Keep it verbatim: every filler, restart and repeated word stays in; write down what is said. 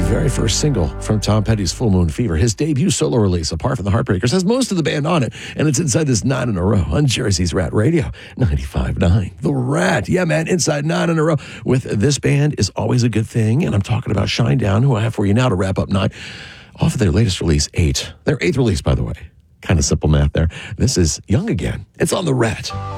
very first single from Tom Petty's Full Moon Fever, his debut solo release, apart from the Heartbreakers, has most of the band on it, and it's inside this nine in a row on Jersey's Rat Radio, ninety-five point nine. The Rat. Yeah, man, inside nine in a row with this band is always a good thing, and I'm talking about Shinedown, who I have for you now to wrap up nine, off of their latest release, eight. Their eighth release, by the way. Kind of simple math there. This is Young Again. It's on The Rat.